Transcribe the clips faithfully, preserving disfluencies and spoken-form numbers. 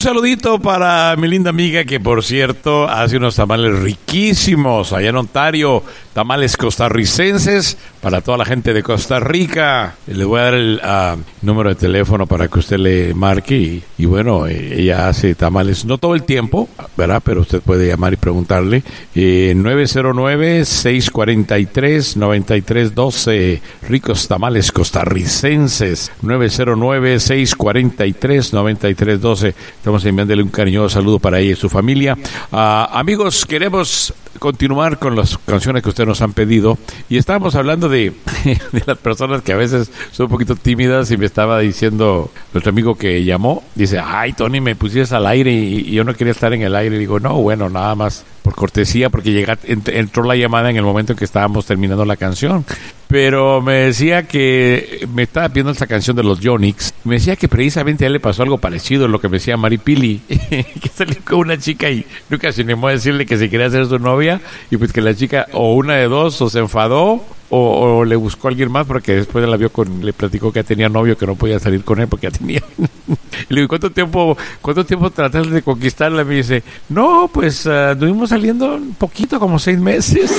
saludito para mi linda amiga que, por cierto, hace unos tamales riquísimos allá en Ontario, tamales costarricenses para toda la gente de Costa Rica. Les voy a dar el uh, número de teléfono para que usted le marque y, y bueno, eh, ella hace tamales, no todo el tiempo, ¿verdad? Pero usted puede llamar y preguntarle. Eh, nueve cero nueve, seis cuatro tres, nueve tres uno dos, ricos tamales costarricenses. nueve cero nueve, seis cuatro tres, nueve tres uno dos. Estamos enviándole un cariñoso saludo para ella y su familia. Uh, amigos, queremos continuar con las canciones que ustedes nos han pedido y estábamos hablando de, de las personas que a veces son un poquito tímidas y me estaba diciendo nuestro amigo que llamó, dice, ay Tony, me pusiste al aire y, y yo no quería estar en el aire. Y digo, no, bueno, nada más por cortesía porque llega, ent, entró la llamada en el momento en que estábamos terminando la canción. Pero me decía que me estaba pidiendo esta canción de los Yonix. Me decía que precisamente a él le pasó algo parecido a lo que me decía Maripili, que salió con una chica y nunca se animó a decirle que se quería hacer su novia, y pues que la chica o una de dos o se enfadó o, o le buscó a alguien más, porque después la vio con, le platicó que tenía novio, que no podía salir con él porque ya tenía. Y le digo, ¿cuánto tiempo, cuánto tiempo trataste de conquistarla? Me dice, no, pues uh, estuvimos saliendo un poquito, como seis meses.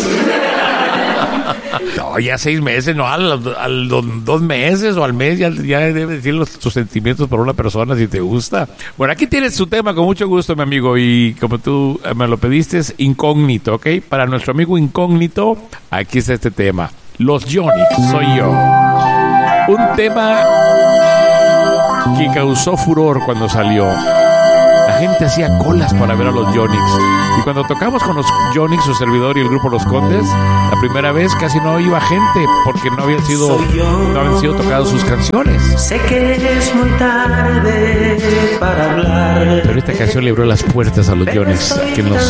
No, ya seis meses, no, al, al dos meses o al mes ya, ya debe decir los, tus sentimientos por una persona si te gusta. Bueno, aquí tienes tu tema con mucho gusto, mi amigo, y como tú me lo pediste, es incógnito, ¿ok? Para nuestro amigo incógnito, aquí está este tema. Los Yonix, soy yo. Un tema que causó furor cuando salió. La gente hacía colas para ver a los Yonix. Y cuando tocamos con los Yonix, su servidor y el grupo Los Condes, la primera vez casi no iba gente porque no habían sido, no habían sido tocadas sus canciones. Sé que es muy tarde para hablar. Pero esta canción le abrió las puertas a los Yonix, que nos